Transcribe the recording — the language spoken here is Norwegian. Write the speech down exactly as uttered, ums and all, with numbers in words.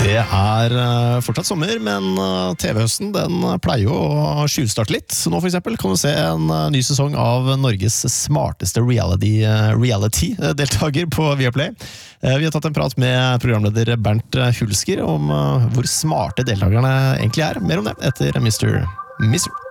Det er uh, fortsatt sommer, men uh, T V-høsten den pleier jo å skjulstarte litt. Så nå for eksempel kan du se en uh, ny sesong av Norges smarteste reality, uh, reality-deltager på Viaplay. Uh, vi har tatt en prat med programleder Bernt Hulsker om uh, hvor smarte deltakerne egentlig er. Mer om det etter mister Mister